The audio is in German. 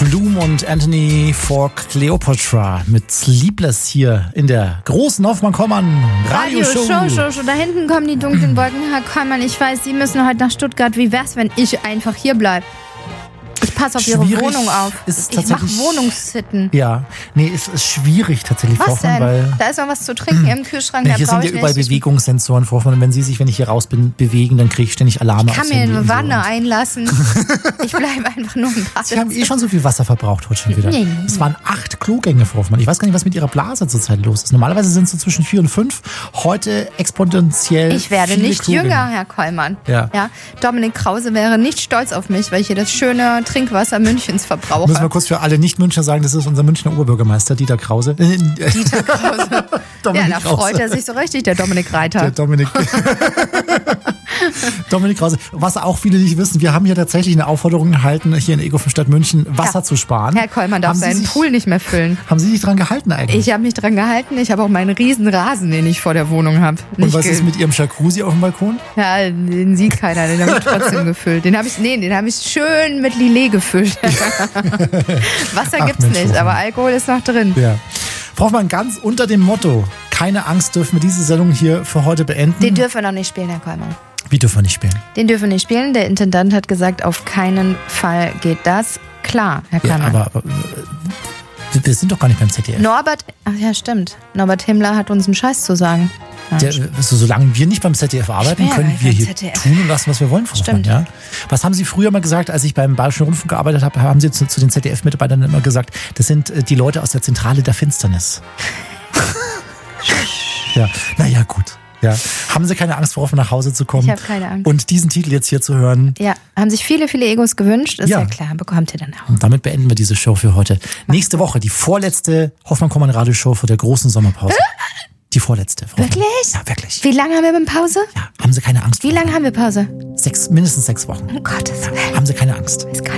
Flume und Anthony Falk Cleopatra mit Sleepless hier in der großen Hoffmann-Kollmann Radioshow. Show. Da hinten kommen die dunklen Wolken. Herr Kollmann, ich weiß, Sie müssen heute nach Stuttgart. Wie wär's, wenn ich einfach hier bleibe? Ich passe auf Ihre Wohnung auf. Ich mache Wohnungssitten. Ja, nee, es ist schwierig tatsächlich, Frau Was denn? Hoffmann, weil Da ist noch was zu trinken im Kühlschrank. hier sind ja überall Bewegungssensoren, Frau Hoffmann. Und wenn Sie sich, wenn ich hier raus bin, bewegen, dann kriege ich ständig Alarme. Ich kann mir eine Wanne einlassen. Ich bleibe einfach nur im Bad. Sie haben schon so viel Wasser verbraucht heute schon wieder. Nee. Es waren 8 Klogänge, Frau Hoffmann. Ich weiß gar nicht, was mit Ihrer Blase zurzeit los ist. Normalerweise sind es so zwischen 4 und 5. Heute exponentiell. Ich werde viele nicht Klogänge. jünger, Herr Kollmann. Ja. Dominik Krause wäre nicht stolz auf mich, weil ich hier das schöne Trinkwasser Münchens verbrauche. Müssen wir kurz für alle Nicht-Münchner sagen, das ist unser Münchner Oberbürgermeister, Dieter Krause. Dieter Krause. Dominik Da Krause. freut er sich so richtig, der Dominik Reiter. Der Dominik Krause. Was auch viele nicht wissen, wir haben hier tatsächlich eine Aufforderung erhalten, hier in der Ego-Stadt München Wasser zu sparen. Herr Kollmann darf seinen Pool nicht mehr füllen. Haben Sie sich dran gehalten eigentlich? Ich habe mich dran gehalten. Ich habe auch meinen riesen Rasen, den ich vor der Wohnung habe. Und was ist mit Ihrem Jacuzzi auf dem Balkon? Ja, den sieht keiner, den habe ich trotzdem gefüllt. Den habe ich schön mit Lillet gefüllt. Wasser gibt's Mensch, nicht, aber Alkohol ist noch drin. Ja. Frau Hoffmann, ganz unter dem Motto, keine Angst, dürfen wir diese Sendung hier für heute beenden. Den dürfen wir noch nicht spielen, Herr Kollmann. Wie dürfen wir nicht spielen? Den dürfen wir nicht spielen. Der Intendant hat gesagt, auf keinen Fall geht das. Klar, Herr Ja, Kollmann. aber wir sind doch gar nicht beim ZDF. Ach ja, stimmt. Norbert Himmler hat uns einen Scheiß zu sagen. Ja, Solange wir nicht beim ZDF arbeiten, können wir hier tun und lassen, was wir wollen, Frau Hoffmann. Ja? Was haben Sie früher mal gesagt, als ich beim Bayerischen Rundfunk gearbeitet habe, haben Sie zu den ZDF-Mitarbeitern immer gesagt, das sind die Leute aus der Zentrale der Finsternis. Ja, naja, gut. Ja. Haben Sie keine Angst, Frau Hoffmann, nach Hause zu kommen? Ich habe keine Angst. Und diesen Titel jetzt hier zu hören. Ja, haben sich viele, viele Egos gewünscht. Ist ja klar, bekommt ihr dann auch. Und damit beenden wir diese Show für heute. Nächste Woche die vorletzte Hoffmann-Kollmann Radioshow vor der großen Sommerpause. Die vorletzte. Frau Wirklich? Ja, wirklich. Wie lange haben wir Pause? Ja, haben Sie keine Angst. Wie lange haben wir Pause? Mindestens 6 Wochen. Um Gottes Willen. Haben Sie keine Angst.